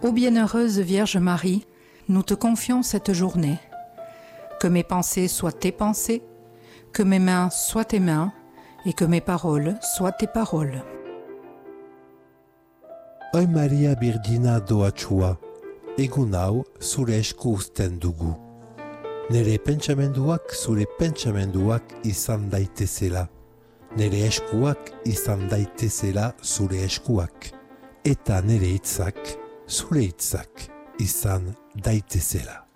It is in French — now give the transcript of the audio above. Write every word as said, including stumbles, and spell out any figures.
Ô bienheureuse Vierge Marie, nous te confions cette journée. Que mes pensées soient tes pensées, que mes mains soient tes mains, et que mes paroles soient tes paroles. Oi Maria Birgina doatsua, egun hau zure esku uzten dugu. Nere pentsamenduak zure pentsamenduak izan daitezela. Nere eskuak izan daitezela zure eskuak. Eta nere hitzak zure hitzak izan daitezela.